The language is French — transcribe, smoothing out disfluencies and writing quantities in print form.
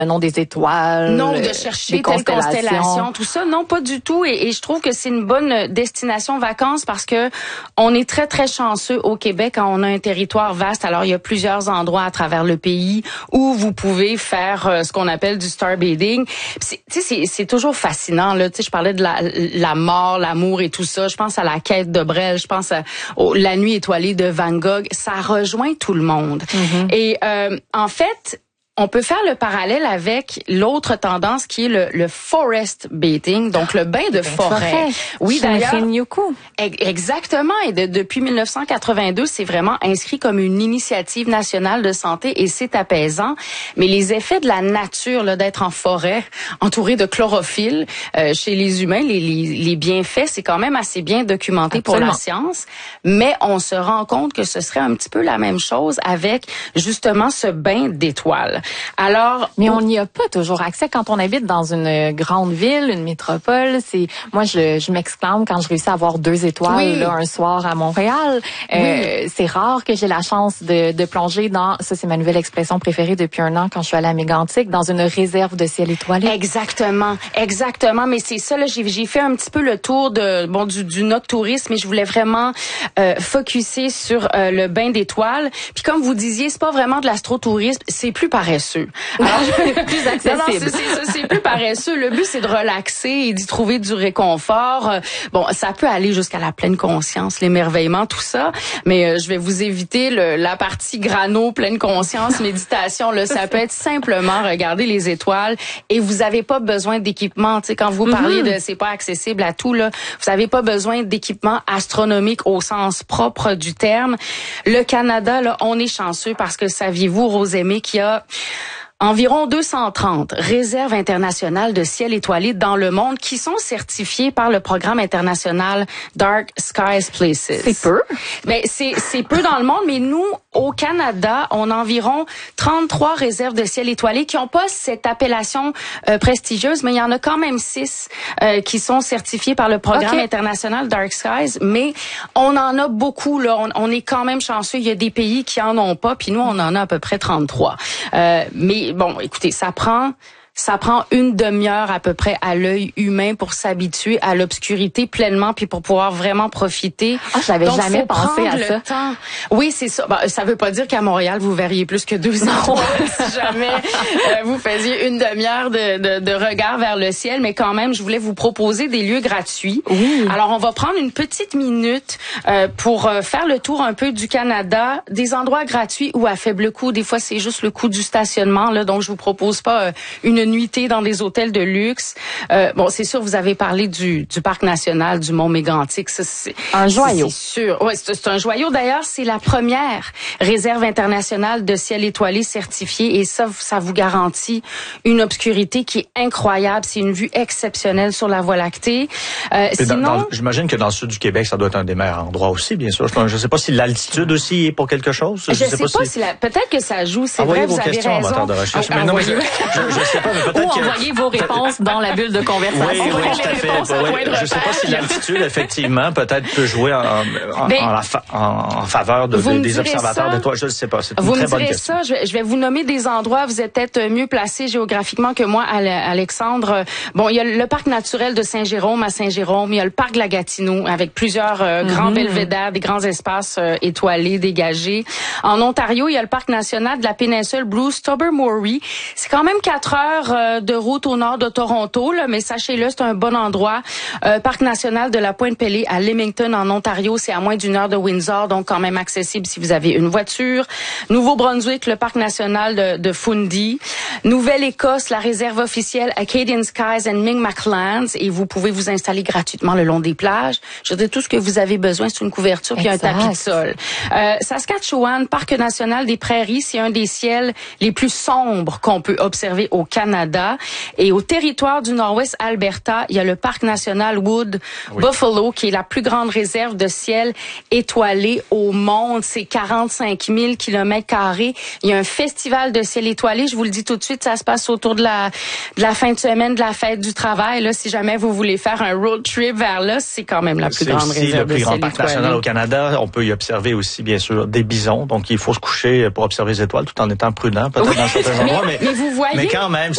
le nom des étoiles. Non, de chercher telle constellation, tout ça. Non, pas du tout. Et je trouve que c'est une bonne destination vacances parce que on est très, très chanceux au Québec quand on a un territoire vaste. Alors, il y a plusieurs endroits à travers le pays où vous pouvez faire ce qu'on appelle du starbathing. C'est toujours fascinant, là. Tu sais, je parlais de la mort, l'amour et tout ça. Je pense à la quête de Brel. Je pense à la nuit étoilée de Van Gogh. Ça rejoint tout le monde. Mm-hmm. Et en fait, on peut faire le parallèle avec l'autre tendance qui est le forest bathing, donc le bain de forêt. Oui, d'ailleurs. Exactement. Et depuis 1982, c'est vraiment inscrit comme une initiative nationale de santé et c'est apaisant. Mais les effets de la nature, là, d'être en forêt, entouré de chlorophylle, chez les humains, les bienfaits, c'est quand même assez bien documenté. Absolument. Pour la science. Mais on se rend compte que ce serait un petit peu la même chose avec justement ce bain d'étoiles. Alors, mais on n'y a pas toujours accès quand on habite dans une grande ville, une métropole. Moi je m'exclame quand je réussis à avoir 2 étoiles oui. Là, un soir à Montréal. Oui. C'est rare que j'ai la chance de plonger dans, ça c'est ma nouvelle expression préférée depuis 1 an quand je suis allée à Mégantic, dans une réserve de ciel étoilé. Exactement. Mais c'est ça là, j'ai fait un petit peu le tour du noctourisme, mais je voulais vraiment focusser sur le bain d'étoiles. Puis comme vous disiez, c'est pas vraiment de l'astrotourisme, c'est plus paresseux. Alors, plus accessible. C'est plus paresseux. Le but, c'est de relaxer et d'y trouver du réconfort. Bon, ça peut aller jusqu'à la pleine conscience, l'émerveillement, tout ça. Mais je vais vous éviter la partie grano, pleine conscience, méditation. Là, ça peut être simplement regarder les étoiles et vous avez pas besoin d'équipement. Tu sais, quand vous parlez de c'est pas accessible à tout, là, vous avez pas besoin d'équipement astronomique au sens propre du terme. Le Canada, là, on est chanceux parce que saviez-vous, Rosemée, qu'il y a environ 230 réserves internationales de ciel étoilé dans le monde qui sont certifiées par le programme international Dark Skies Places. C'est peu. Ben, c'est peu dans le monde, mais nous, au Canada, on a environ 33 réserves de ciel étoilé qui n'ont pas cette appellation prestigieuse, mais il y en a quand même 6 qui sont certifiées par le programme international Dark Skies. Mais on en a beaucoup, là. On est quand même chanceux. Il y a des pays qui en ont pas, puis nous, on en a à peu près 33. Mais bon, écoutez, ça prend 1 demi-heure à peu près à l'œil humain pour s'habituer à l'obscurité pleinement puis pour pouvoir vraiment profiter. Ah, j'avais jamais pensé à ça. Temps. Oui, c'est ça. Ça veut pas dire qu'à Montréal vous verriez plus que 2 étoiles si jamais vous faisiez 1 demi-heure de regard vers le ciel, mais quand même, je voulais vous proposer des lieux gratuits. Oui. Alors, on va prendre une petite minute pour faire le tour un peu du Canada, des endroits gratuits ou à faible coût. Des fois, c'est juste le coût du stationnement là, donc je vous propose pas une nuitée dans des hôtels de luxe. Bon, c'est sûr, vous avez parlé du parc national du Mont Mégantic. Ça, c'est un joyau. C'est sûr. Ouais, c'est un joyau. D'ailleurs, c'est la première réserve internationale de ciel étoilé certifiée et ça vous garantit une obscurité qui est incroyable. C'est une vue exceptionnelle sur la Voie lactée. Sinon, j'imagine que dans le sud du Québec, ça doit être un des meilleurs endroits aussi, bien sûr. Je ne sais pas si l'altitude aussi est pour quelque chose. Je sais pas si peut-être que ça joue. C'est vrai, vous avez raison. Moteur de recherche. Mais non, je sais pas. Ou envoyez vos réponses dans la bulle de conversation. Oui, tout à fait. Je ne sais pas si l'altitude, effectivement, peut-être peut jouer en faveur des observateurs d'étoiles. Je ne sais pas. C'est une très bonne question. Vous me direz ça. Je vais vous nommer des endroits. Vous êtes peut-être mieux placés géographiquement que moi, Alexandre. Bon, il y a le parc naturel de Saint-Jérôme à Saint-Jérôme. Il y a le parc de la Gatineau avec plusieurs grands belvédères, des grands espaces étoilés, dégagés. En Ontario, il y a le parc national de la péninsule Bruce Tobermory. C'est quand même 4 heures de route au nord de Toronto, là, mais sachez-le, c'est un bon endroit. Parc national de la Pointe-Pelée à Leamington, en Ontario, c'est à moins d'1 heure de Windsor, donc quand même accessible si vous avez une voiture. Nouveau-Brunswick, le parc national de Fundy. Nouvelle-Écosse, la réserve officielle Acadian Skies and Mi'kma'lands, et vous pouvez vous installer gratuitement le long des plages. Je veux dire, tout ce que vous avez besoin, c'est une couverture puis un tapis de sol. Saskatchewan, parc national des Prairies, c'est un des ciels les plus sombres qu'on peut observer au Canada. Et au territoire du Nord-Ouest Alberta, il y a le parc national Wood Buffalo, qui est la plus grande réserve de ciel étoilé au monde. C'est 45 000 km². Il y a un festival de ciel étoilé. Je vous le dis tout de suite, ça se passe autour de la fin de semaine de la fête du travail. Là, si jamais vous voulez faire un road trip vers là, c'est quand même la plus grande réserve de ciel étoilé. C'est aussi le plus grand parc national au Canada. On peut y observer aussi, bien sûr, des bisons. Donc, il faut se coucher pour observer les étoiles tout en étant prudent, peut-être dans certains endroits. Mais vous voyez, mais quand même,